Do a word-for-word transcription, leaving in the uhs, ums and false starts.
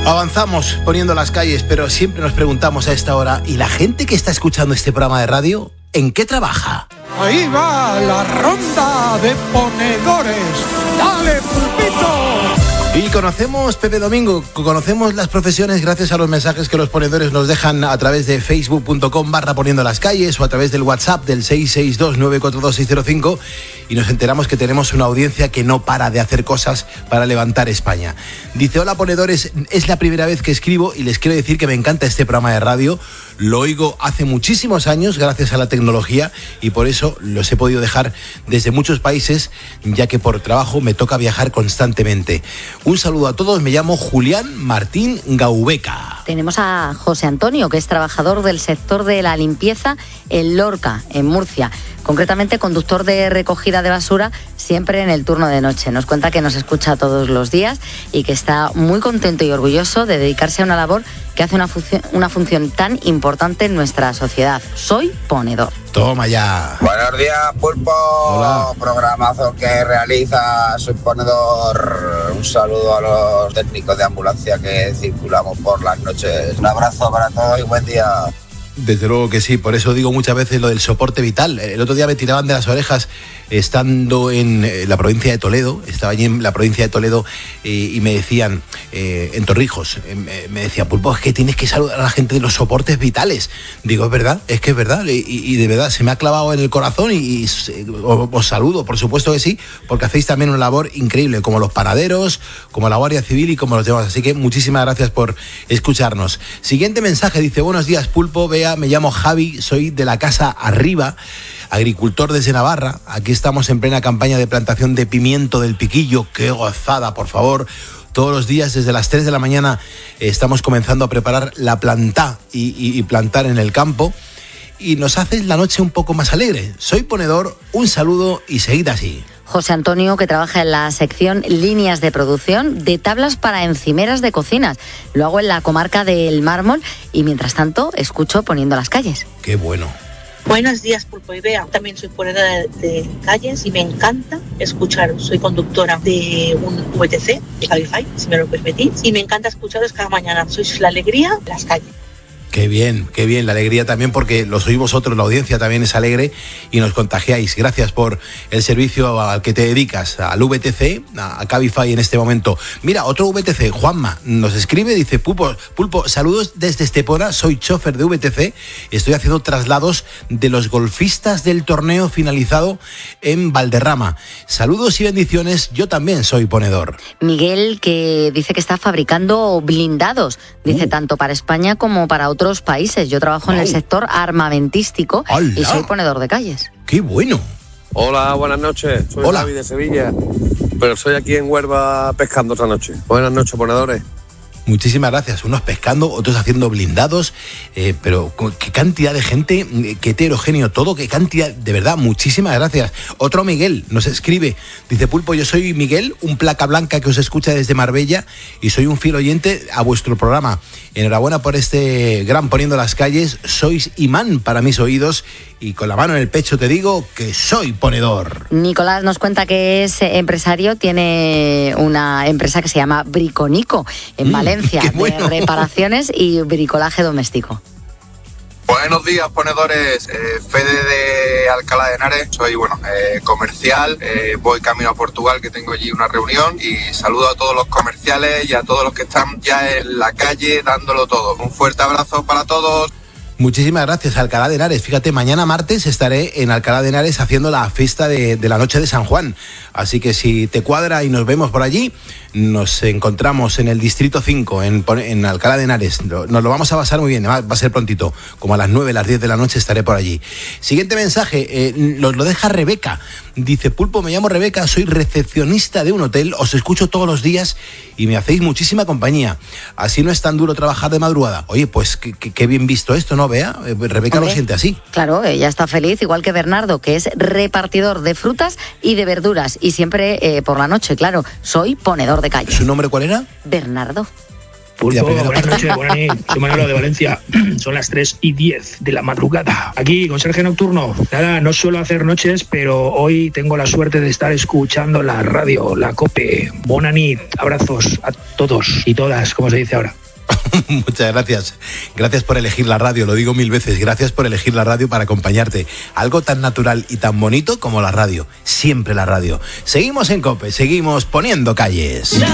Avanzamos poniendo las calles, pero siempre nos preguntamos a esta hora, ¿y la gente que está escuchando este programa de radio, en qué trabaja? Ahí va la ronda de ponedores. ¡Dale, Pulpito! Y conocemos, Pepe Domingo, conocemos las profesiones gracias a los mensajes que los ponedores nos dejan a través de facebook punto com barra poniendo las calles o a través del WhatsApp del seis seis dos nueve cuatro dos seis cero cinco y nos enteramos que tenemos una audiencia que no para de hacer cosas para levantar España. Dice, hola ponedores, es la primera vez que escribo y les quiero decir que me encanta este programa de radio. Lo oigo hace muchísimos años gracias a la tecnología y por eso los he podido dejar desde muchos países, ya que por trabajo me toca viajar constantemente. Un saludo a todos, me llamo Julián Martín Gaubeca. Tenemos a José Antonio, que es trabajador del sector de la limpieza en Lorca, en Murcia. Concretamente conductor de recogida de basura, siempre en el turno de noche. Nos cuenta que nos escucha todos los días y que está muy contento y orgulloso de dedicarse a una labor que hace una, función, una función tan importante en nuestra sociedad. Soy ponedor. Toma ya. Buenos días, Pulpo. Hola. Programazo que realiza. Soy ponedor. Un saludo a los técnicos de ambulancia que circulamos por las noches. Un abrazo para todos y buen día. Desde luego que sí, por eso digo muchas veces lo del soporte vital. El otro día me tiraban de las orejas estando en la provincia de Toledo, estaba allí en la provincia de Toledo eh, y me decían, eh, en Torrijos, eh, me decía, Pulpo, es que tienes que saludar a la gente de los soportes vitales. Digo, es verdad, es que es verdad, y, y de verdad se me ha clavado en el corazón y, y os, os saludo, por supuesto que sí, porque hacéis también una labor increíble, como los panaderos, como la Guardia Civil y como los demás. Así que muchísimas gracias por escucharnos. Siguiente mensaje, dice, buenos días, Pulpo, vea, me llamo Javi, soy de la Casa Arriba, agricultor desde Navarra. Aquí estamos en plena campaña de plantación de pimiento del piquillo. ¡Qué gozada, por favor! Todos los días desde las tres de la mañana estamos comenzando a preparar la plantá y, y, y plantar en el campo. Y nos hace la noche un poco más alegre. Soy ponedor, un saludo y seguid así. José Antonio, que trabaja en la sección líneas de producción de tablas para encimeras de cocinas. Lo hago en la comarca del Mármol y mientras tanto escucho poniendo las calles. ¡Qué bueno! Buenos días, Pulpo y Bea. También soy ponedora de, de calles y me encanta escucharos. Soy conductora de un V T C, de Cabify, si me lo permitís, y me encanta escucharos cada mañana. Sois la alegría de las calles. Qué bien, qué bien, la alegría también porque lo sois vosotros, la audiencia también es alegre y nos contagiáis. Gracias por el servicio al que te dedicas, al V T C, a Cabify en este momento. Mira, otro V T C, Juanma, nos escribe, dice, Pulpo, Pulpo, saludos desde Estepona, soy chofer de V T C, estoy haciendo traslados de los golfistas del torneo finalizado en Valderrama. Saludos y bendiciones, yo también soy ponedor. Miguel, que dice que está fabricando blindados, dice, uh. tanto para España como para otros países. Yo trabajo en el sector armamentístico ¡Hola! Y soy ponedor de calles. ¡Qué bueno! Hola, buenas noches. Soy Hola. David de Sevilla, pero soy aquí en Huelva pescando otra noche. Buenas noches, ponedores. Muchísimas gracias. Unos pescando, otros haciendo blindados, eh, pero qué cantidad de gente, qué heterogéneo todo, qué cantidad, de verdad, muchísimas gracias. Otro Miguel nos escribe, dice, Pulpo, yo soy Miguel, un placa blanca que os escucha desde Marbella y soy un fiel oyente a vuestro programa. Enhorabuena por este gran Poniendo las Calles, sois imán para mis oídos y con la mano en el pecho te digo que soy ponedor. Nicolás nos cuenta que es empresario, tiene una empresa que se llama Briconico en mm, Valencia, bueno. de reparaciones y bricolaje doméstico. Buenos días, ponedores. Eh, Fede de Alcalá de Henares. Soy, bueno, eh, comercial. Eh, voy camino a Portugal, que tengo allí una reunión. Y saludo a todos los comerciales y a todos los que están ya en la calle dándolo todo. Un fuerte abrazo para todos. Muchísimas gracias, Alcalá de Henares. Fíjate, mañana martes estaré en Alcalá de Henares haciendo la fiesta de, de la noche de San Juan. Así que si te cuadra y nos vemos por allí, nos encontramos en el Distrito cinco, en, en Alcalá de Henares. Nos lo vamos a pasar muy bien, va a ser prontito. Como a las nueve, las diez de la noche estaré por allí. Siguiente mensaje, eh, lo, lo deja Rebeca. Dice, Pulpo, me llamo Rebeca, soy recepcionista de un hotel, os escucho todos los días y me hacéis muchísima compañía. Así no es tan duro trabajar de madrugada. Oye, pues qué, qué bien visto esto, ¿no, Bea? Eh, Rebeca Hombre, lo siente así. Claro, ella está feliz, igual que Bernardo, que es repartidor de frutas y de verduras. Y siempre eh, por la noche, claro, soy ponedor de calle. ¿Su nombre cuál era? Bernardo. Pulpo, buenas noches, buenas noches. Soy Manolo de Valencia. Son las tres y diez de la madrugada. Aquí, Conserje Nocturno. Nada, no suelo hacer noches, pero hoy tengo la suerte de estar escuchando la radio, la COPE. Bona nit. Abrazos a todos y todas, como se dice ahora. Muchas gracias. Gracias por elegir la radio, lo digo mil veces. Gracias por elegir la radio para acompañarte. Algo tan natural y tan bonito como la radio. Siempre la radio. Seguimos en COPE, seguimos poniendo calles.